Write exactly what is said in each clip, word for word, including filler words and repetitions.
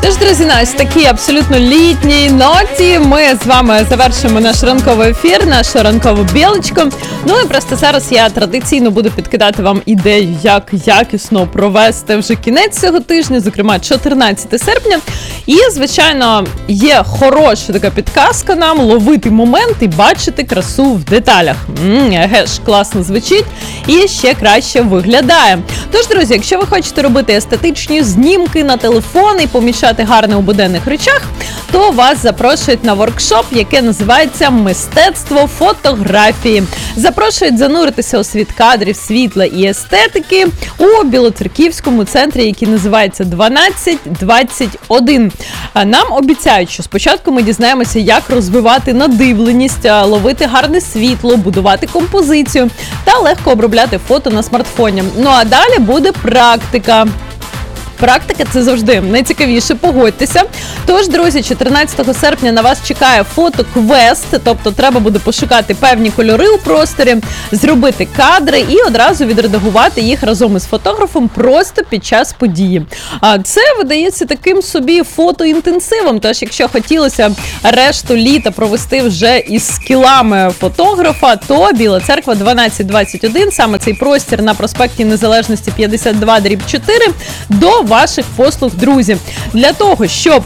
Тож, друзі, на ось такій абсолютно літній ноті ми з вами завершимо наш ранковий ефір, нашу ранкову білочку. Ну і просто зараз я традиційно буду підкидати вам ідею, як якісно провести вже кінець цього тижня, зокрема чотирнадцяте серпня. І, звичайно, є хороша така підказка нам ловити момент і бачити красу в деталях. Ммм, еге ж, класно звучить і ще краще виглядає. Тож, друзі, якщо ви хочете робити естетичні знімки на телефон і помічати гарне у буденних речах, то вас запрошують на воркшоп, яке називається «Мистецтво фотографії». Запрошують зануритися у світ кадрів, світла і естетики у Білоцерківському центрі, який називається дванадцять двадцять один. Нам обіцяють, що спочатку ми дізнаємося, як розвивати надивленість, ловити гарне світло, будувати композицію та легко обробляти фото на смартфоні. Ну а далі буде практика. Практика – це завжди найцікавіше, погодьтеся. Тож, друзі, чотирнадцятого серпня на вас чекає фотоквест, тобто треба буде пошукати певні кольори у просторі, зробити кадри і одразу відредагувати їх разом із фотографом просто під час події. А це видається таким собі фотоінтенсивом, тож якщо хотілося решту літа провести вже із скілами фотографа, то Біла Церква дванадцять двадцять один, саме цей простір на проспекті Незалежності п'ятдесят два дріб чотири, до ваших послуг, друзі. Для того, щоб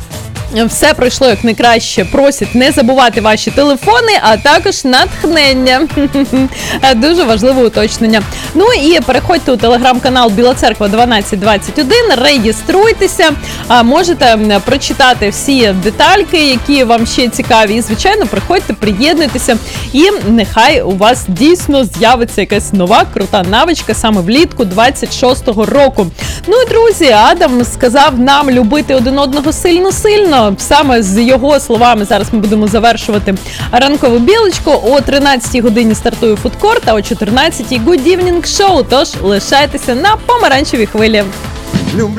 все пройшло як найкраще, просять не забувати ваші телефони, а також натхнення. Дуже важливе уточнення. Ну і переходьте у телеграм-канал Біла Церква дванадцять двадцять один, реєструйтеся, можете прочитати всі детальки, які вам ще цікаві. І, звичайно, приходьте, приєднуйтеся, і нехай у вас дійсно з'явиться якась нова крута навичка саме влітку двадцять шостого року. Ну і, друзі, Адам сказав нам любити один одного сильно-сильно. Саме з його словами зараз ми будемо завершувати ранкову білочку. О тринадцятій годині стартує фудкорт, а о чотирнадцятій Good Evening Show. Тож лишайтеся на помаранчевій хвилі.